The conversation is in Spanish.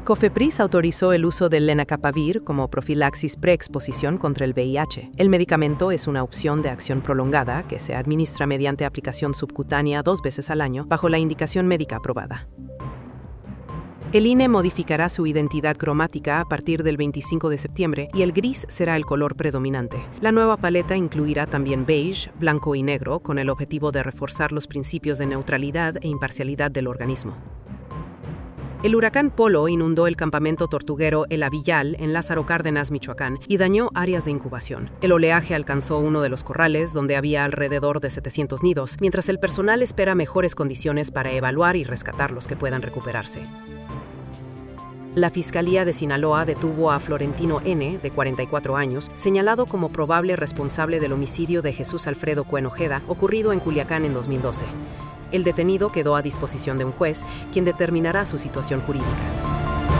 COFEPRIS autorizó el uso del lenacapavir como profilaxis preexposición contra el VIH. El medicamento es una opción de acción prolongada que se administra mediante aplicación subcutánea 2 veces al año bajo la indicación médica aprobada. El INE modificará su identidad cromática a partir del 25 de septiembre y el gris será el color predominante. La nueva paleta incluirá también beige, blanco y negro con el objetivo de reforzar los principios de neutralidad e imparcialidad del organismo. El huracán Polo inundó el campamento tortuguero El Avillal en Lázaro Cárdenas, Michoacán, y dañó áreas de incubación. El oleaje alcanzó uno de los corrales, donde había alrededor de 700 nidos, mientras el personal espera mejores condiciones para evaluar y rescatar los que puedan recuperarse. La Fiscalía de Sinaloa detuvo a Florentino N., de 44 años, señalado como probable responsable del homicidio de Jesús Alfredo Cuen Ojeda, ocurrido en Culiacán en 2012. El detenido quedó a disposición de un juez, quien determinará su situación jurídica.